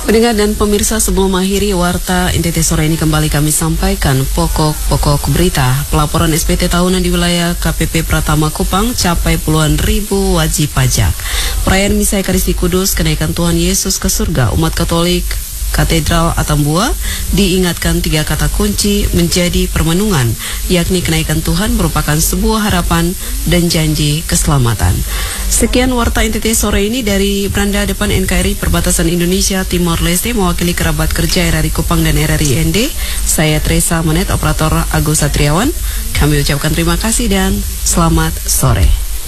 Pendengar dan pemirsa, sebelum mengakhiri Warta NTT sore ini kembali kami sampaikan pokok-pokok berita. Pelaporan SPT tahunan di wilayah KPP Pratama Kupang capai puluhan ribu wajib pajak. Perayaan Misa Ekaristi Kudus kenaikan Tuhan Yesus ke surga umat Katolik Katedral Atambua diingatkan 3 kata kunci menjadi permenungan, yakni kenaikan Tuhan merupakan sebuah harapan dan janji keselamatan. Sekian Warta NTT sore ini dari beranda depan NKRI Perbatasan Indonesia Timor Leste mewakili kerabat kerja RRI Kupang dan RRI ND. Saya Teresa Manet, operator Agus Satriawan. Kami ucapkan terima kasih dan selamat sore.